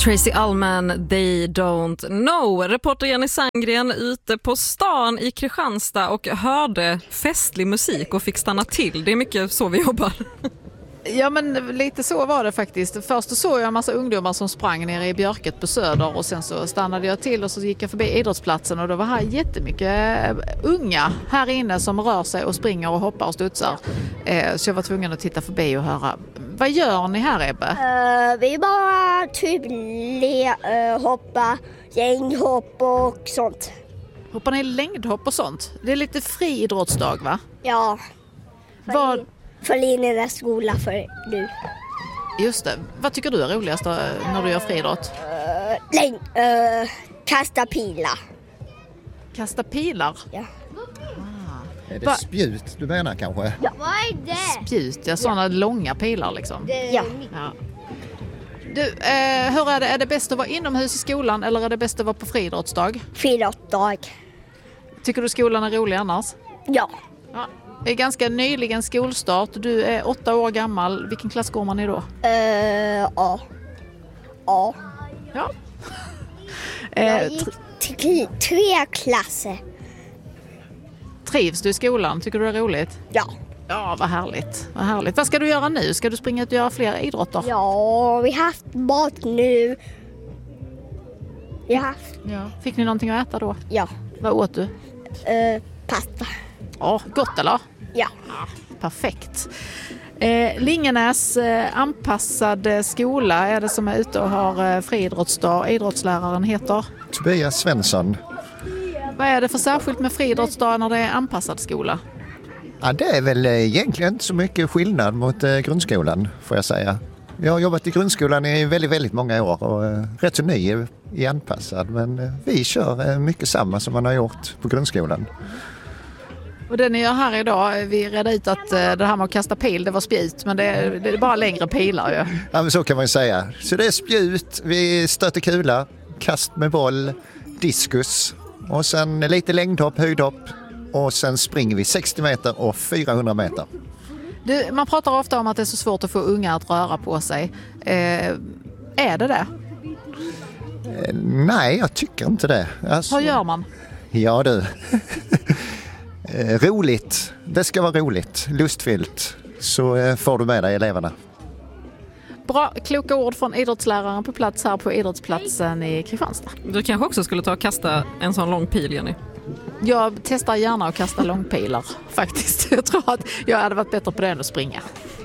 Tracy Ullman, They Don't Know. Reporter Jenny Sandgren ute på stan i Kristianstad och hörde festlig musik och fick stanna till. Det är mycket så vi jobbar. Ja, men lite så var det faktiskt. Först såg jag en massa ungdomar som sprang ner i Björket på Söder och sen så stannade jag till och så gick jag förbi idrottsplatsen och då var här jättemycket unga här inne som rör sig och springer och hoppar och studsar. Så jag var tvungen att titta förbi och höra. Vad gör ni här, Ebbe? Vi bara typ hoppa, längdhopp och sånt. Hoppar ni längdhopp och sånt? Det är lite friidrottsdag, va? Ja. Vad... För Linnéns skola för nu. Just det. Vad tycker du är roligast då, när du gör friidrott? Kasta pilar. Kasta pilar? Ja. Är det spjut du menar kanske? Ja. Vad är det? Spjut, ja, sådana långa pilar liksom. Ja. Du, hur är det? Är det bäst att vara inomhus i skolan eller är det bäst att vara på friidrottsdag? Friidrottsdag. Tycker du skolan är rolig annars? Ja. Det är ganska nyligen skolstart. Du är 8 år gammal. Vilken klass går man i då? Ja. Ja. Jag gick till 3 klasser. Trivs du i skolan? Tycker du det är roligt? Ja. Ja, vad härligt. Vad härligt. Vad ska du göra nu? Ska du springa ut och göra fler idrotter? Ja, vi har haft mat nu. Ja. Fick ni någonting att äta då? Ja. Vad åt du? Pasta. Ja, gott eller? Ja. Perfekt. Lingenäs anpassad skola är det som är ute och har friidrottsdag. Idrottsläraren heter? Tobias Svensson. Vad är det för särskilt med friidrottsdag när det är anpassad skola? Ja, det är väl egentligen inte så mycket skillnad mot grundskolan, får jag säga. Jag har jobbat i grundskolan i väldigt, väldigt många år och rätt så ny i anpassad. Men vi kör mycket samma som man har gjort på grundskolan. Och det ni gör här idag, vi redde ut att det här med att kasta pil, det var spjut, men det är bara längre pilar ju. Ja, men så kan man ju säga. Så det är spjut, vi stöter kula, kast med boll, diskus och sen lite längdhopp, höjdhopp och sen springer vi 60 meter och 400 meter. Man pratar ofta om att det är så svårt att få unga att röra på sig. Är det det? Nej, jag tycker inte det. Alltså, Hur gör man? Ja du. Roligt. Det ska vara roligt. Lustfyllt. Så får du med dig eleverna. Bra, kloka ord från idrottsläraren på plats här på idrottsplatsen i Kristianstad. Du kanske också skulle ta och kasta en sån lång pil, Jenny? Jag testar gärna att kasta långpilar faktiskt. Jag tror att jag hade varit bättre på det än att springa.